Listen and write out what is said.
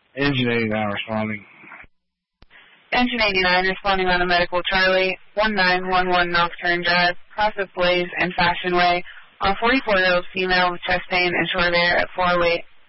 Engine 89 responding. Engine 89 responding on a medical Charlie, 1911 Nocturne Drive, cross of Blaze and Fashion Way, on a 44-year-old female with chest pain and short hair at 408